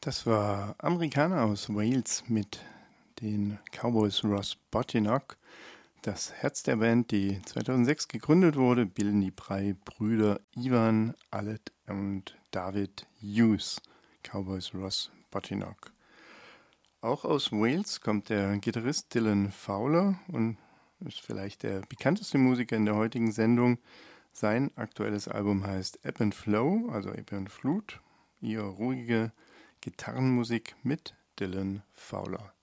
Das war Amerikaner aus Wales mit den Cowboys Ross Bottinock. Das Herz der Band, die 2006 gegründet wurde, bilden die drei Brüder Ivan, Aled und David Hughes. Cowboys Ross Bottinock. Auch aus Wales kommt der Gitarrist Dylan Fowler und ist vielleicht der bekannteste Musiker in der heutigen Sendung. Sein aktuelles Album heißt Ebb and Flow, also Ebb und Flut. Eher ruhige Gitarrenmusik mit Dylan Fowler.